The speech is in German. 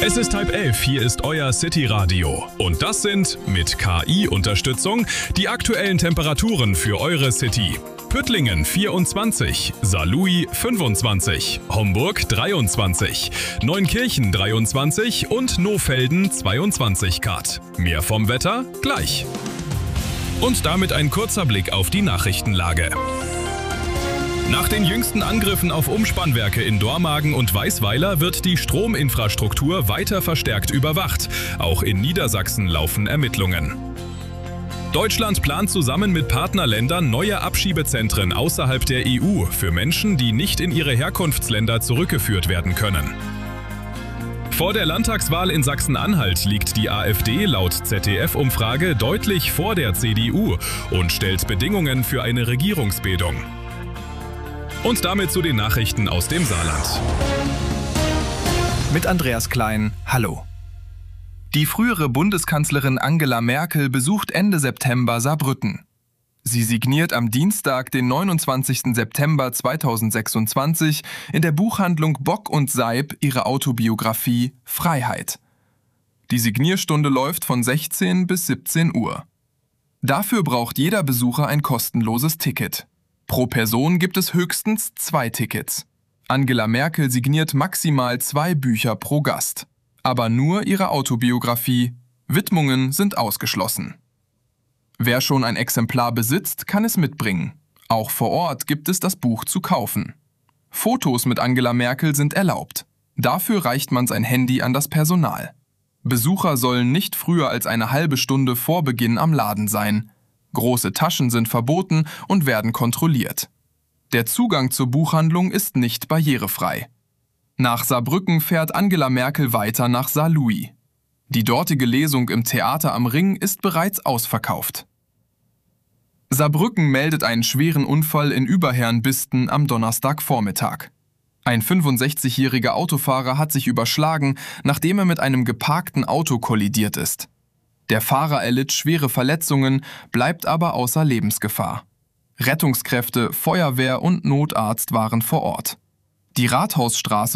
Es ist 10:30, hier ist euer City-Radio. Und das sind, mit KI-Unterstützung, die aktuellen Temperaturen für eure City. Püttlingen 24, Saarlouis 25, Homburg 23, Neunkirchen 23 und Nohfelden 22 Grad. Mehr vom Wetter gleich. Und damit ein kurzer Blick auf die Nachrichtenlage. Nach den jüngsten Angriffen auf Umspannwerke in Dormagen und Weißweiler wird die Strominfrastruktur weiter verstärkt überwacht. Auch in Niedersachsen laufen Ermittlungen. Deutschland plant zusammen mit Partnerländern neue Abschiebezentren außerhalb der EU für Menschen, die nicht in ihre Herkunftsländer zurückgeführt werden können. Vor der Landtagswahl in Sachsen-Anhalt liegt die AfD laut ZDF-Umfrage deutlich vor der CDU und stellt Bedingungen für eine Regierungsbildung. Und damit zu den Nachrichten aus dem Saarland. Mit Andreas Klein, hallo. Die frühere Bundeskanzlerin Angela Merkel besucht Ende September Saarbrücken. Sie signiert am Dienstag, den 29. September 2026, in der Buchhandlung Bock und Seib ihre Autobiografie Freiheit. Die Signierstunde läuft von 16 bis 17 Uhr. Dafür braucht jeder Besucher ein kostenloses Ticket. Pro Person gibt es höchstens 2 Tickets. Angela Merkel signiert maximal 2 Bücher pro Gast. Aber nur ihre Autobiografie. Widmungen sind ausgeschlossen. Wer schon ein Exemplar besitzt, kann es mitbringen. Auch vor Ort gibt es das Buch zu kaufen. Fotos mit Angela Merkel sind erlaubt. Dafür reicht man sein Handy an das Personal. Besucher sollen nicht früher als eine halbe Stunde vor Beginn am Laden sein. Große Taschen sind verboten und werden kontrolliert. Der Zugang zur Buchhandlung ist nicht barrierefrei. Nach Saarbrücken fährt Angela Merkel weiter nach Saarlouis. Die dortige Lesung im Theater am Ring ist bereits ausverkauft. Saarbrücken meldet einen schweren Unfall in Überherrnbisten am Donnerstagvormittag. Ein 65-jähriger Autofahrer hat sich überschlagen, nachdem er mit einem geparkten Auto kollidiert ist. Der Fahrer erlitt schwere Verletzungen, bleibt aber außer Lebensgefahr. Rettungskräfte, Feuerwehr und Notarzt waren vor Ort. Die Rathausstraße